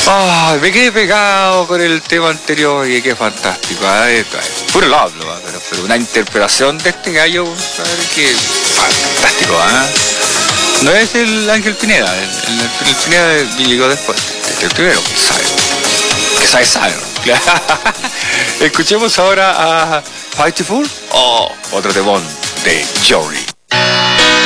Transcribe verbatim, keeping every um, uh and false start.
Oh, me quedé pegado con el tema anterior y qué fantástico. ¿eh? Puro love, ¿no? pero, pero una interpretación de este gallo, que fantástico. ¿eh? No es el Ángel Pineda, el, el, el Pineda llegó después. Este es el primero, sabe. Que sabe, sabe. Escuchemos ahora a Fightful o otro temón de Journey.